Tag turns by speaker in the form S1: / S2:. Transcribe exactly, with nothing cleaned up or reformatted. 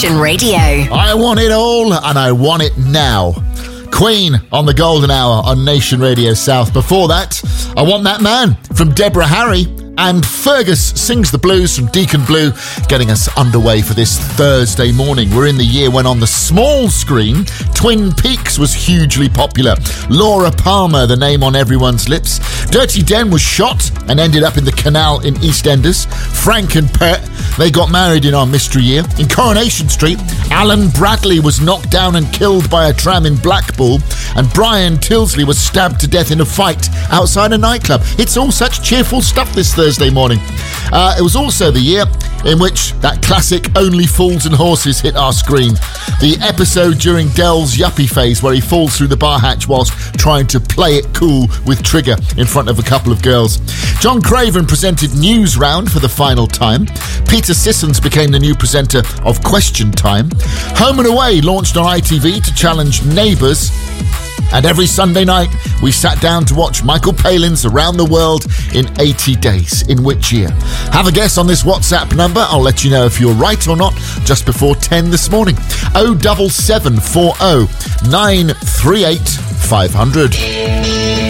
S1: Nation Radio.
S2: I want it all, and I want it now. Queen on the Golden Hour on Nation Radio South. Before that, I Want That Man from Deborah Harry. And Fergus Sings the Blues from Deacon Blue, getting us underway for this Thursday morning. We're in the year when on the small screen, Twin Peaks was hugely popular. Laura Palmer, the name on everyone's lips. Dirty Den was shot and ended up in the canal in EastEnders. Frank and Pert, they got married in our mystery year. In Coronation Street, Alan Bradley was knocked down and killed by a tram in Blackpool. And Brian Tilsley was stabbed to death in a fight outside a nightclub. It's all such cheerful stuff this Thursday morning. Uh, it was also the year in which that classic Only Fools and Horses hit our screen. The episode during Del's yuppie phase where he falls through the bar hatch whilst trying to play it cool with Trigger in front of a couple of girls. John Craven presented News Round for the final time. Peter Sissons became the new presenter of Question Time. Home and Away launched on I T V to challenge Neighbours. And every Sunday night, we sat down to watch Michael Palin's Around the World in eighty days. In which year? Have a guess on this WhatsApp number. I'll let you know if you're right or not just before ten this morning. oh seven seven four oh nine three eight five hundred.